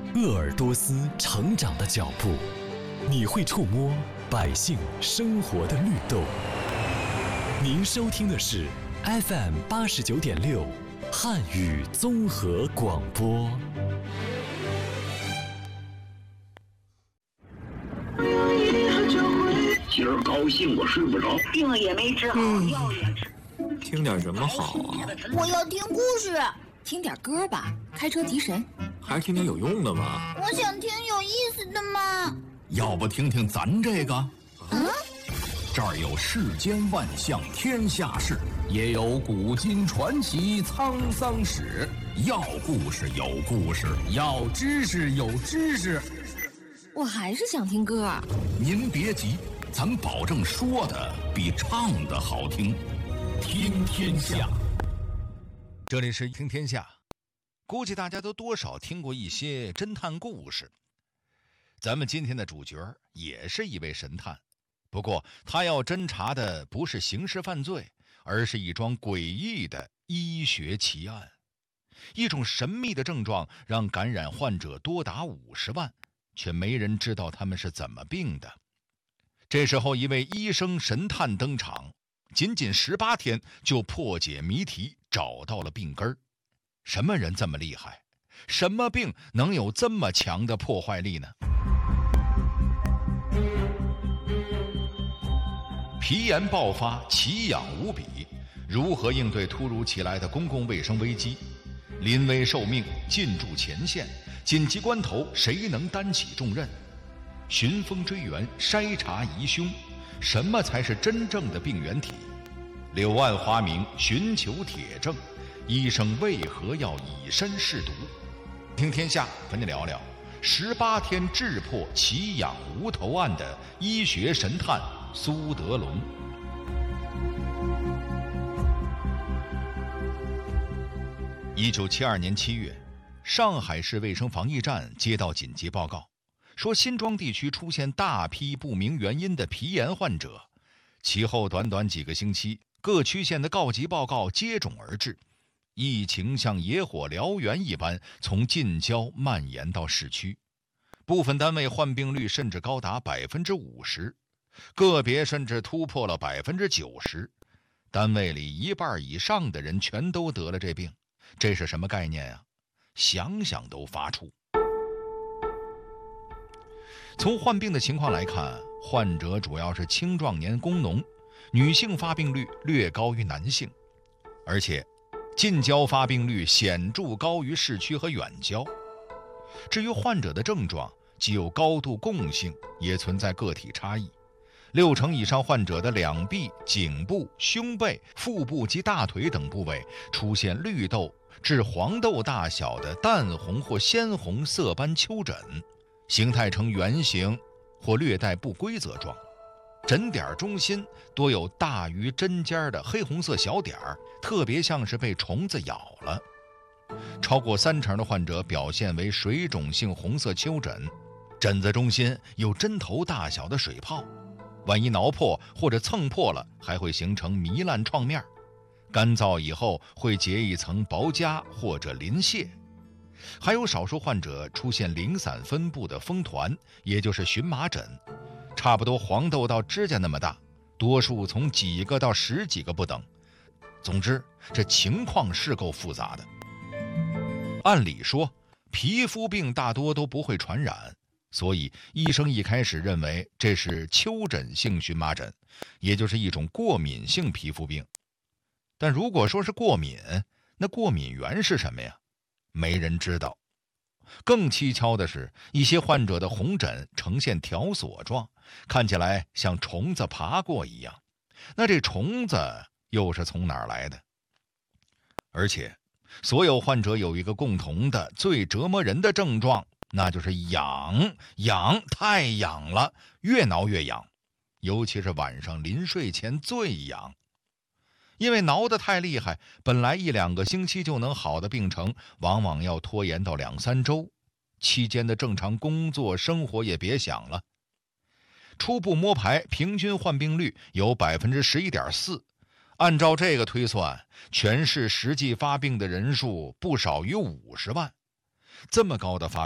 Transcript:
鄂尔多斯成长的脚步，你会触摸百姓生活的律动。您收听的是 FM 89.6汉语综合广播。 今儿高兴我睡不着， 病也没治好，药也吃。 听点什么好啊？ 我要听故事。 听点歌吧，开车提神。 还是听点有用的吧。 我想听有意思的嘛。 要不听听咱这个？这儿有世间万象天下事，也有古今传奇沧桑史。要故事有故事，要知识有知识。 我还是想听歌。 您别急，咱保证说的比唱的好听。听天下， 这里是听天下。估计大家都多少听过一些侦探故事。咱们今天的主角也是一位神探，不过他要侦查的不是刑事犯罪，而是一桩诡异的医学奇案。一种神秘的症状让感染患者多达50万，却没人知道他们是怎么病的。这时候一位医生神探登场，仅仅18天就破解谜题，找到了病根儿。什么人这么厉害？什么病能有这么强的破坏力呢？皮炎爆发，奇痒无比，如何应对突如其来的公共卫生危机？临危受命，进驻前线，紧急关头谁能担起重任？寻风追源，筛查疑凶，什么才是真正的病原体？柳暗花明，寻求铁证，医生为何要以身试毒？听天下和你聊聊18天智破奇痒无头案的医学神探苏德龙。1972年7月，上海市卫生防疫站接到紧急报告，说新庄地区出现大批不明原因的皮炎患者。其后短短几个星期，各区县的告急报告接踵而至，疫情像野火燎原一般从近郊蔓延到市区，部分单位患病率甚至高达50%，个别甚至突破了90%，单位里1半以上的人全都得了这病。这是什么概念啊？想想都发怵。从患病的情况来看，患者主要是青壮年工农，女性发病率略高于男性，而且近郊发病率显著高于市区和远郊。至于患者的症状，既有高度共性，也存在个体差异。60%以上患者的两臂、颈部、胸背、腹部及大腿等部位出现绿豆至黄豆大小的淡红或鲜红色斑丘疹，形态呈圆形或略带不规则状，疹点中心多有大于针尖的黑红色小点儿，特别像是被虫子咬了。超过30%的患者表现为水肿性红色丘疹，疹子中心有针头大小的水泡，万一挠破或者蹭破了，还会形成糜烂创面，干燥以后会结一层薄痂或者鳞屑。还有少数患者出现零散分布的风团，也就是荨麻疹，差不多黄豆到指甲那么大，多数从几个到10几个不等。总之，这情况是够复杂的。按理说，皮肤病大多都不会传染，所以医生一开始认为这是丘疹性荨麻疹，也就是一种过敏性皮肤病。但如果说是过敏，那过敏源是什么呀？没人知道。更蹊跷的是，一些患者的红疹呈现条索状，看起来像虫子爬过一样。那这虫子又是从哪儿来的？而且所有患者有一个共同的最折磨人的症状，那就是痒，太痒了，越挠越痒，尤其是晚上临睡前最痒。因为挠得太厉害，本来1-2个星期就能好的病程，往往要拖延到2-3周，期间的正常工作生活也别想了。初步摸排，平均患病率有11.4%，按照这个推算，全市实际发病的人数不少于50万。这么高的发